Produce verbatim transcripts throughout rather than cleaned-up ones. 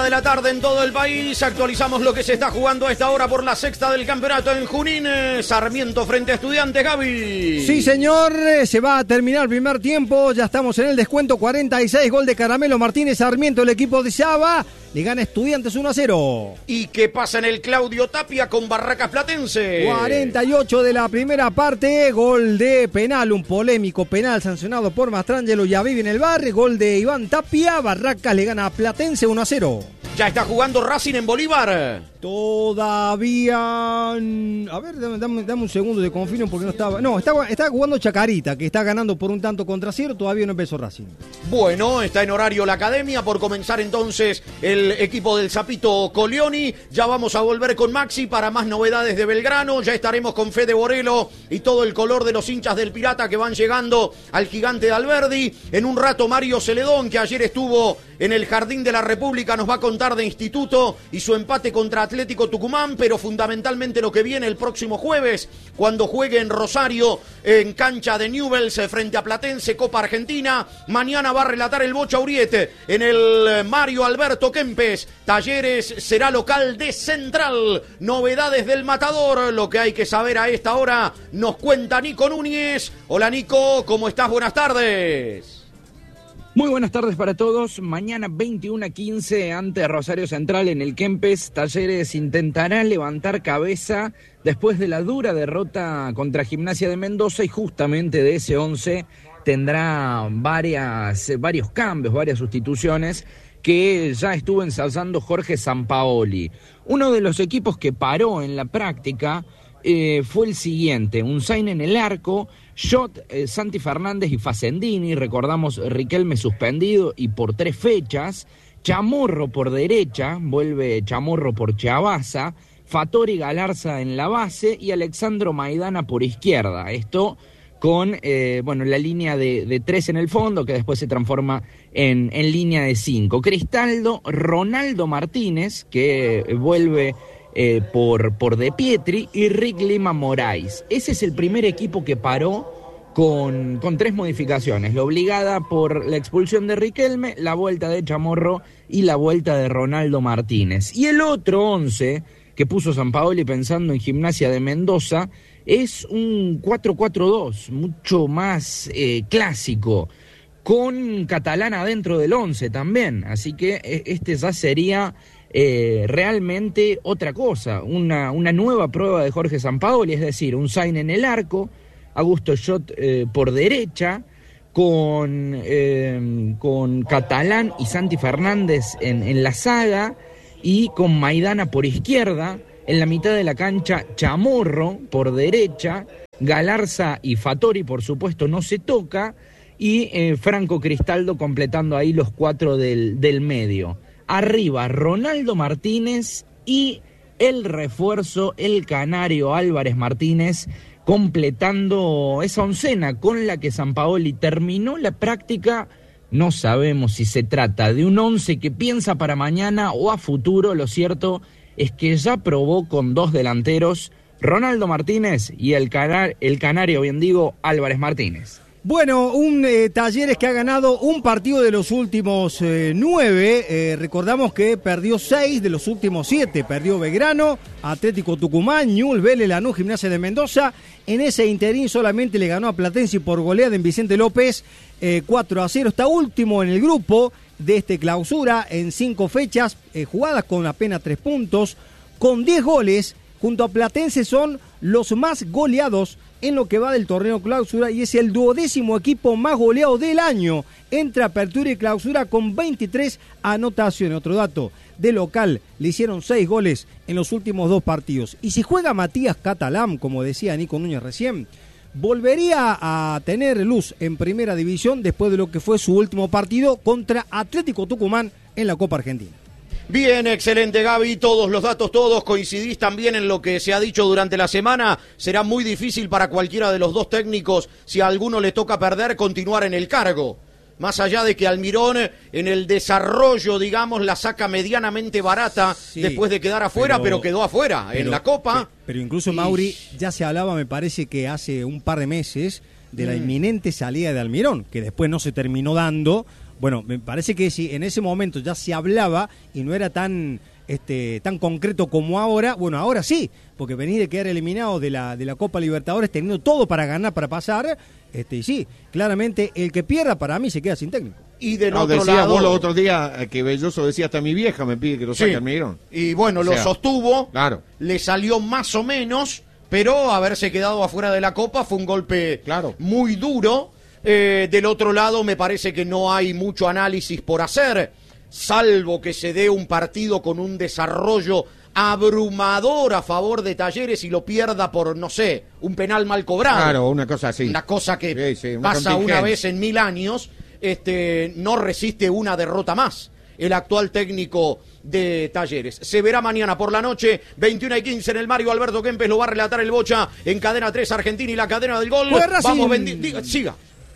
De la tarde en todo el país, actualizamos lo que se está jugando a esta hora por la sexta del campeonato en Junín. Sarmiento frente a Estudiantes, Gaby. Sí, señor, se va a terminar el primer tiempo, ya estamos en el descuento, cuarenta y seis, gol de Caramelo Martínez. Sarmiento, el equipo de Saba, le gana Estudiantes uno a cero. ¿Y qué pasa en el Claudio Tapia con Barracas Platense? cuarenta y ocho de la primera parte, gol de penal, un polémico penal sancionado por Mastrangelo y Aviv en el bar, gol de Iván Tapia. Barracas le gana a Platense uno a cero. Ya está jugando Racing en Bolívar. Todavía... A ver, dame, dame, dame un segundo de confirmo porque no estaba... No, estaba, estaba jugando Chacarita, que está ganando por un tanto contra cero. Todavía no empezó Racing. Bueno, está en horario la academia. Por comenzar entonces el equipo del Sapito Colioni. Ya vamos a volver con Maxi para más novedades de Belgrano. Ya estaremos con Fede Borelo y todo el color de los hinchas del Pirata que van llegando al Gigante de Alberdi. En un rato Mario Celedón, que ayer estuvo en el Jardín de la República, nos va a contar de Instituto y su empate contra Atlético Tucumán, pero fundamentalmente lo que viene el próximo jueves, cuando juegue en Rosario, en cancha de Newell's, frente a Platense, Copa Argentina. Mañana va a relatar el Bocha Uriete en el Mario Alberto Kempes. Talleres será local de Central. Novedades del Matador, lo que hay que saber a esta hora, nos cuenta Nico Núñez. Hola Nico, ¿cómo estás? Buenas tardes. Muy buenas tardes para todos. Mañana veintiuno a quince ante Rosario Central en el Kempes. Talleres intentará levantar cabeza después de la dura derrota contra Gimnasia de Mendoza y justamente de ese once tendrá varias, varios cambios, varias sustituciones que ya estuvo ensalzando Jorge Sampaoli. Uno de los equipos que paró en la práctica eh, fue el siguiente: Unzain en el arco, Schott, eh, Santi Fernández y Facendini. Recordamos Riquelme suspendido y por tres fechas. Chamorro por derecha, vuelve Chamorro por Chiabaza, Fattori Galarza en la base y Alexandro Maidana por izquierda. Esto con eh, bueno, la línea de, de tres en el fondo, que después se transforma en, en línea de cinco. Cristaldo, Ronaldo Martínez, que vuelve eh, por, por De Pietri, y Rick Lima Moraes. Ese es el primer equipo que paró con, con tres modificaciones: la obligada por la expulsión de Riquelme, la vuelta de Chamorro y la vuelta de Ronaldo Martínez. Y el otro once que puso Sampaoli pensando en Gimnasia de Mendoza es un cuatro cuatro dos, mucho más eh, clásico, con Catalán adentro del once también. Así que este ya sería eh, realmente otra cosa, una, una nueva prueba de Jorge Sampaoli, es decir, Unzain en el arco, Augusto Schott eh, por derecha, con, eh, con Catalán y Santi Fernández en, en la saga, y con Maidana por izquierda. En la mitad de la cancha, Chamorro por derecha, Galarza y Fattori, por supuesto, no se toca, y eh, Franco Cristaldo completando ahí los cuatro del, del medio. Arriba, Ronaldo Martínez y el refuerzo, el canario Álvarez Martínez, completando esa oncena con la que Sampaoli terminó la práctica. No sabemos si se trata de un once que piensa para mañana o a futuro. Lo cierto es que ya probó con dos delanteros, Ronaldo Martínez y el, canar, el canario, bien digo, Álvarez Martínez. Bueno, un eh, Talleres que ha ganado un partido de los últimos eh, nueve. Eh, recordamos que perdió seis de los últimos siete. Perdió Belgrano, Atlético Tucumán, Newell's, Vélez, Lanús, Gimnasia de Mendoza. En ese interín solamente le ganó a Platense por goleada en Vicente López, eh, cuatro a cero. Está último en el grupo de este clausura en cinco fechas eh, jugadas, con apenas tres puntos, con diez goles. Junto a Platense son los más goleados en lo que va del torneo clausura, y es el duodécimo equipo más goleado del año entre apertura y clausura, con veintitrés anotaciones. Otro dato: de local le hicieron seis goles en los últimos dos partidos. Y si juega Matías Catalán, como decía Nico Núñez recién, volvería a tener luz en primera división después de lo que fue su último partido contra Atlético Tucumán en la Copa Argentina. Bien, excelente Gaby, todos los datos, todos. Coincidís también en lo que se ha dicho durante la semana. Será muy difícil para cualquiera de los dos técnicos, si a alguno le toca perder, continuar en el cargo. Más allá de que Almirón en el desarrollo, digamos, la saca medianamente barata, sí, después de quedar afuera, pero, pero quedó afuera pero, en la Copa. Pero incluso, Mauri, ya se hablaba, me parece que hace un par de meses, de la mm. inminente salida de Almirón, que después no se terminó dando, Bueno, me parece que si en ese momento ya se hablaba y no era tan este tan concreto como ahora, bueno, ahora sí, porque venís de quedar eliminado de la de la Copa Libertadores teniendo todo para ganar, para pasar, este y sí, claramente el que pierda para mí se queda sin técnico. Y del no, otro decía lado, vos los otros días que Belloso decía hasta mi vieja me pide que lo saque sí, al Migrón. Y bueno, o lo sea, sostuvo, claro. Le salió más o menos, pero haberse quedado afuera de la Copa fue un golpe claro. muy duro. Eh, del otro lado me parece que no hay mucho análisis por hacer, salvo que se dé un partido con un desarrollo abrumador a favor de Talleres y lo pierda por, no sé, un penal mal cobrado. Claro, una cosa así. Una cosa que sí, sí, una pasa una vez en mil años, este, no resiste una derrota más el actual técnico de Talleres. Se verá mañana por la noche, veintiuna y quince en el Mario Alberto Kempes, lo va a relatar el Bocha en Cadena tres Argentina y la cadena del gol. Vamos, bendi- diga, siga.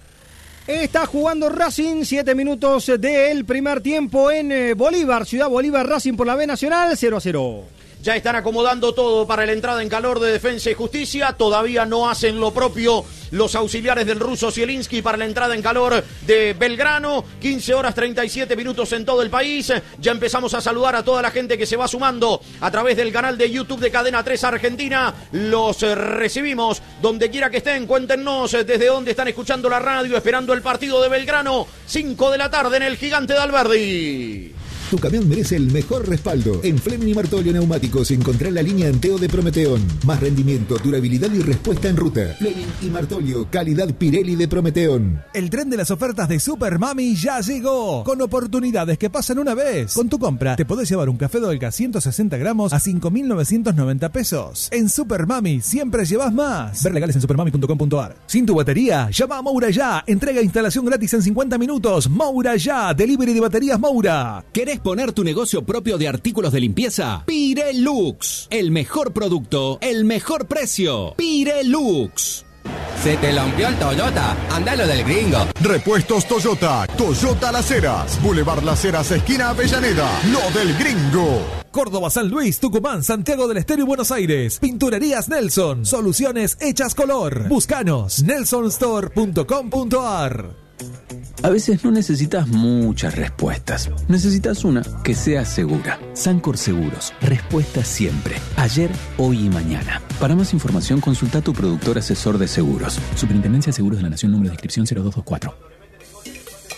Está jugando Racing, siete minutos del primer tiempo en eh, Bolívar, Ciudad Bolívar, Racing por la B Nacional, cero a cero. Ya están acomodando todo para la entrada en calor de Defensa y Justicia. Todavía no hacen lo propio los auxiliares del ruso Zielinski para la entrada en calor de Belgrano. quince horas treinta y siete minutos en todo el país. Ya empezamos a saludar a toda la gente que se va sumando a través del canal de YouTube de Cadena tres Argentina. Los recibimos donde quiera que estén. Cuéntenos desde dónde están escuchando la radio, esperando el partido de Belgrano. cinco de la tarde en el Gigante de Alberdi. Tu camión merece el mejor respaldo. En Fleming y Martolio Neumáticos encontrá la línea Anteo de Prometeón. Más rendimiento, durabilidad y respuesta en ruta. Fleming y Martolio, calidad Pirelli de Prometeón. El tren de las ofertas de Super Mami ya llegó. Con oportunidades que pasan una vez. Con tu compra te podés llevar un café Dolca ciento sesenta gramos a cinco mil novecientos noventa pesos. En Super Mami siempre llevas más. Ver legales en supermami punto com punto ar. Sin tu batería, llama a Moura Ya. Entrega e instalación gratis en cincuenta minutos. Moura Ya. Delivery de baterías Moura. ¿Querés poner tu negocio propio de artículos de limpieza? Pirelux. El mejor producto, el mejor precio. Pirelux. ¿Se te rompió el Toyota? Andalo del Gringo. Repuestos Toyota. Toyota Las Heras. Boulevard Las Heras, esquina Avellaneda. Lo del Gringo. Córdoba, San Luis, Tucumán, Santiago del Estero y Buenos Aires. Pinturerías Nelson. Soluciones hechas color. Búscanos. nelson store punto com punto ar. A veces no necesitas muchas respuestas. Necesitas una que sea segura. Sancor Seguros. Respuesta siempre. Ayer, hoy y mañana. Para más información, consulta a tu productor asesor de seguros. Superintendencia de Seguros de la Nación, número de inscripción cero dos dos cuatro.